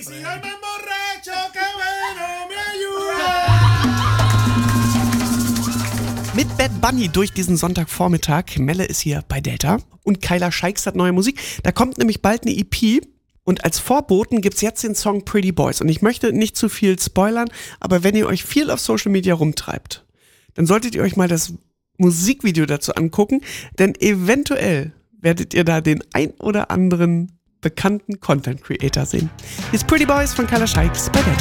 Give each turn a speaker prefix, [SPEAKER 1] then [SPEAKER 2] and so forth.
[SPEAKER 1] Mit Bad Bunny durch diesen Sonntagvormittag. Melle ist hier bei Delta und Kyla Scheiks hat neue Musik. Da kommt nämlich bald eine EP und als Vorboten gibt's jetzt den Song Pretty Boys. Und ich möchte nicht zu viel spoilern, aber wenn ihr euch viel auf Social Media rumtreibt, dann solltet ihr euch mal das Musikvideo dazu angucken, denn eventuell werdet ihr da den ein oder anderen bekannten Content Creator sehen. Hier ist Pretty Boys von Kyla Scheiks bei Delta.